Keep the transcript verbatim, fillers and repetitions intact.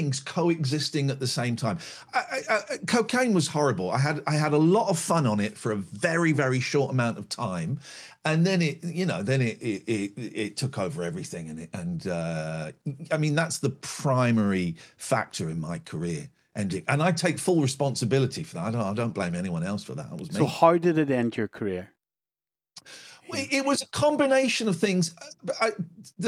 things coexisting at the same time. I, I, I, cocaine was horrible. I had I had a lot of fun on it for a very very short amount of time, and then it you know then it it it, it took over everything, and it and uh, I mean that's the primary factor in my career ending, and I take full responsibility for that. I don't I don't blame anyone else for that. It was me. So how did it end your career? Well, it was a combination of things. I, the